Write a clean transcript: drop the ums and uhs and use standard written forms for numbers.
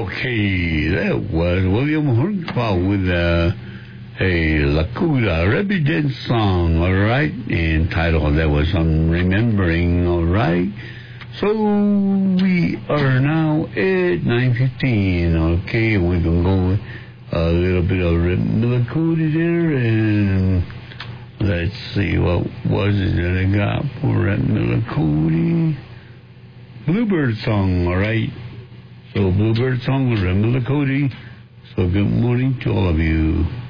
Okay, that was William Hornqua with a Lakota Rebbe Dead song, all right, and title that was Remembering, all right. So we are now at 9:15, okay, we can go with a little bit of Reb Lakota there, and let's see, what was it that I got for Reb Lakota? Bluebird song, all right. So Bluebird song with Reb Lakota. So good morning to all of you.